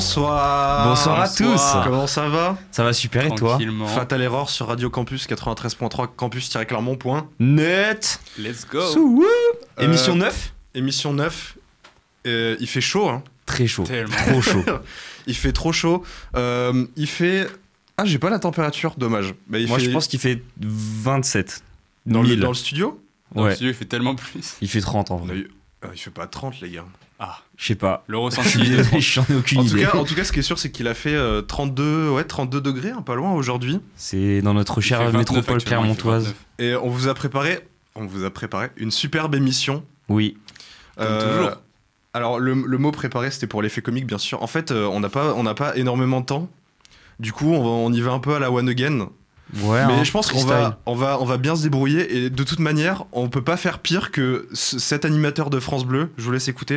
Bonsoir à tous. Comment ça va? Ça va super et toi? Fatal Error sur Radio Campus 93.3 campus-clermont.net. Let's go. Émission 9. Émission 9. Il fait chaud, hein. Très chaud. Tellement. Trop chaud. Il fait trop chaud. Il fait... Ah, j'ai pas la température, dommage. Bah, Moi je pense qu'il fait 27. Dans 1000. le studio? Dans le Ouais. studio, il fait tellement plus. Il fait 30 en On a vrai. eu... Il fait pas 30, les gars. Je sais pas. Le Je ressenti suis il est désolé, trop- j'en ai aucune En idée. tout cas, ce qui est sûr, c'est qu'il a fait 32 degrés, hein, pas loin aujourd'hui. C'est dans notre il fait chère 29 métropole actuellement, il fait clermontoise. 29. Et on vous a préparé une superbe émission. Oui. Comme toujours. Alors, le mot préparé, c'était pour l'effet comique, bien sûr. En fait, on n'a pas énormément de temps. Du coup, on y va un peu à la one again. Ouais. Mais hein, je pense qu'on freestyle. va bien se débrouiller. Et de toute manière, on peut pas faire pire que cet animateur de France Bleu. Je vous laisse écouter.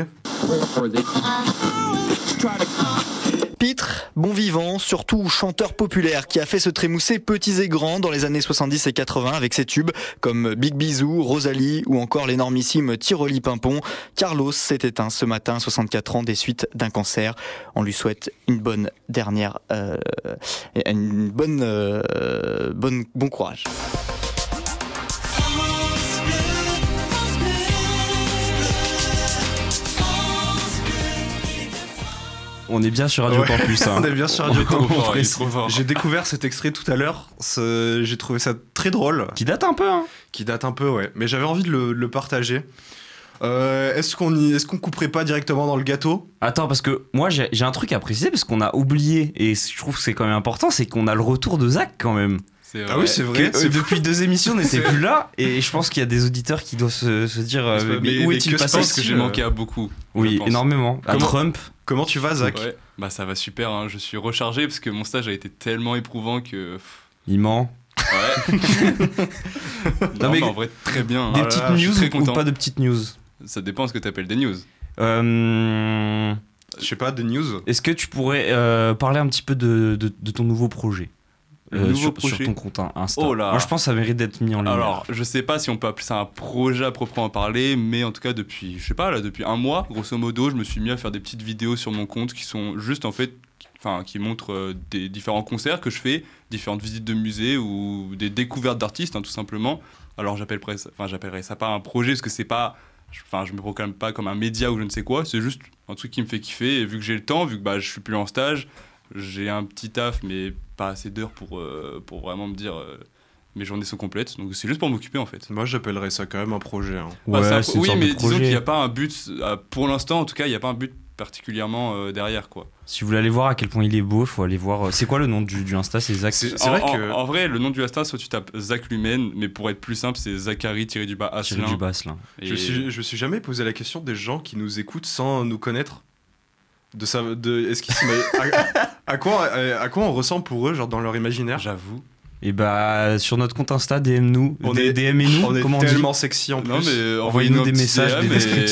Pitre, bon vivant, surtout chanteur populaire qui a fait se trémousser petits et grands dans les années 70 et 80 avec ses tubes comme Big Bisou, Rosalie ou encore l'énormissime Tiroli Pimpon. Carlos s'est éteint ce matin à 64 ans des suites d'un cancer. On lui souhaite une bonne dernière, bon courage. On est bien sur Radio Ouais. Campus. Hein. On est bien sur Radio Trop Campus. fort, il est trop fort. J'ai découvert cet extrait tout à l'heure. J'ai trouvé ça très drôle. Qui date un peu, hein. Qui date un peu, ouais. Mais j'avais envie de le partager. Est-ce qu'on couperait pas directement dans le gâteau? Attends, parce que moi j'ai un truc à préciser, parce qu'on a oublié, et je trouve que c'est quand même important, c'est qu'on a le retour de Zach quand même. C'est Ah oui, c'est vrai. Que, depuis 2 émissions, on n'était plus là, et je pense qu'il y a des auditeurs qui doivent se dire mais où mais est-il que se passé? Je pense que j'ai manqué à beaucoup. Oui, je pense. énormément. À Comment- Trump. Comment tu vas, Zach? Ouais. Bah ça va super, hein. Je suis rechargé parce que mon stage a été tellement éprouvant que... Il ment. Ouais. non, mais mais en vrai, très bien. Des hein. petites Je suis news très ou content. pas de petites news? Ça dépend ce que t'appelles des news. Je sais pas, des news. Est-ce que tu pourrais parler un petit peu de ton nouveau projet Nouveau sur projet. ton compte Insta? Oh là. Moi je pense que ça mérite d'être mis en lumière. Alors, je sais pas si on peut appeler ça un projet à proprement parler, mais en tout cas depuis un mois, grosso modo, je me suis mis à faire des petites vidéos sur mon compte qui sont juste en fait, qui montrent des différents concerts que je fais, différentes visites de musées ou des découvertes d'artistes, hein, tout simplement. Alors j'appellerais ça pas un projet parce que c'est pas, je me proclame pas comme un média ou je ne sais quoi, c'est juste un truc qui me fait kiffer et vu que j'ai le temps, vu que je suis plus en stage, j'ai un petit taf mais pas assez d'heures pour vraiment me dire mes journées sont complètes, donc c'est juste pour m'occuper en fait. Moi, j'appellerais ça quand même un projet. Hein. Ouais, Bah, c'est une oui, sorte mais de disons projet. qu'il n'y a pas un but, pour l'instant en tout cas, il n'y a pas un but particulièrement derrière quoi. Si vous voulez aller voir à quel point il est beau, il faut aller voir. C'est quoi le nom du Insta? C'est Zach. C'est En, vrai que... en vrai, le nom du Insta, soit tu tapes Zach Lumen, mais pour être plus simple, c'est Zachary-Asselin. Tiré du basse là. Et- Je me suis jamais posé la question des gens qui nous écoutent sans nous connaître. Est-ce qu'ils à quoi on ressemble pour eux, genre dans leur imaginaire? J'avoue. Et bah sur notre compte Insta, DM nous. On est DM et nous. On est Comment on dit? tellement sexy en plus. Non, mais Envoyez-nous des un petit messages, DM des et-